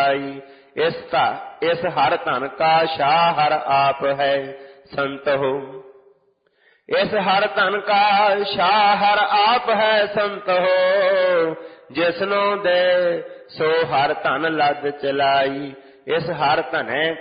पाई। इस हर धन का शाह हर आप है संत हो। इस हर धन का शाह हर आप है संत हो। जिसनो दे सो हर धन लद चलाई। इस हर धनै